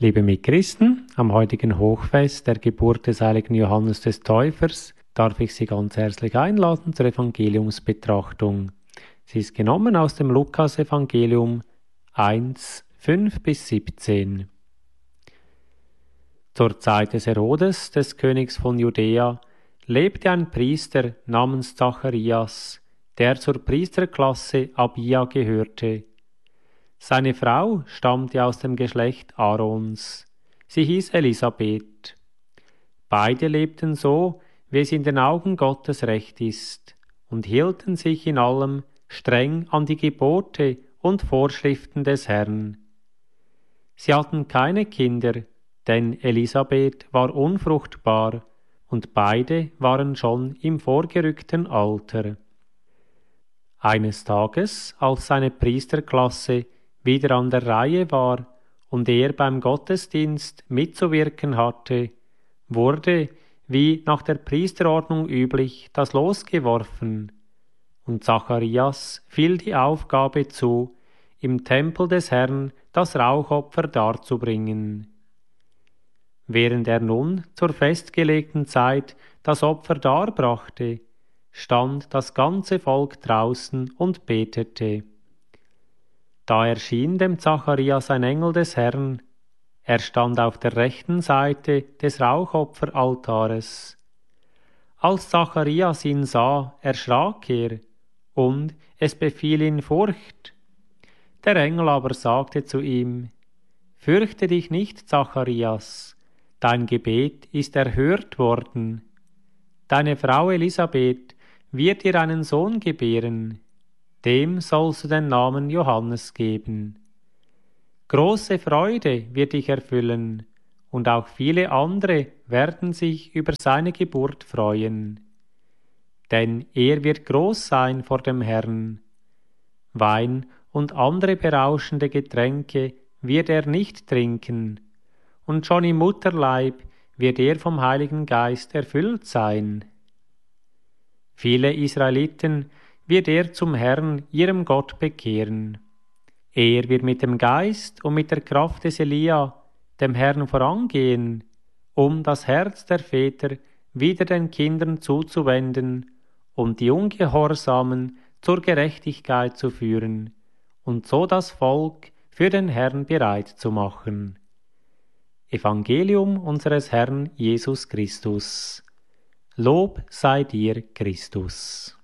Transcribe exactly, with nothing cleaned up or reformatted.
Liebe Mitchristen, am heutigen Hochfest der Geburt des heiligen Johannes des Täufers darf ich Sie ganz herzlich einladen zur Evangeliumsbetrachtung. Sie ist genommen aus dem Lukas-Evangelium eins, fünf bis siebzehn. Zur Zeit des Herodes, des Königs von Judäa, lebte ein Priester namens Zacharias, der zur Priesterklasse Abia gehörte. Seine Frau stammte aus dem Geschlecht Aarons. Sie hieß Elisabeth. Beide lebten so, wie es in den Augen Gottes recht ist, und hielten sich in allem streng an die Gebote und Vorschriften des Herrn. Sie hatten keine Kinder, denn Elisabeth war unfruchtbar, und beide waren schon im vorgerückten Alter. Eines Tages, als seine Priesterklasse wieder an der Reihe war und er beim Gottesdienst mitzuwirken hatte, wurde, wie nach der Priesterordnung üblich, das Los geworfen, und Zacharias fiel die Aufgabe zu, im Tempel des Herrn das Rauchopfer darzubringen. Während er nun zur festgelegten Zeit das Opfer darbrachte, stand das ganze Volk draußen und betete. Da erschien dem Zacharias ein Engel des Herrn. Er stand auf der rechten Seite des Rauchopferaltares. Als Zacharias ihn sah, erschrak er, und es befiel ihn Furcht. Der Engel aber sagte zu ihm: Fürchte dich nicht, Zacharias, dein Gebet ist erhört worden. Deine Frau Elisabeth wird dir einen Sohn gebären. Dem sollst du den Namen Johannes geben. Große Freude wird dich erfüllen, und auch viele andere werden sich über seine Geburt freuen. Denn er wird groß sein vor dem Herrn. Wein und andere berauschende Getränke wird er nicht trinken, und schon im Mutterleib wird er vom Heiligen Geist erfüllt sein. Viele Israeliten wird er zum Herrn, ihrem Gott, bekehren. Er wird mit dem Geist und mit der Kraft des Elia dem Herrn vorangehen, um das Herz der Väter wieder den Kindern zuzuwenden und die Ungehorsamen zur Gerechtigkeit zu führen und so das Volk für den Herrn bereit zu machen. Evangelium unseres Herrn Jesus Christus. Lob sei dir, Christus.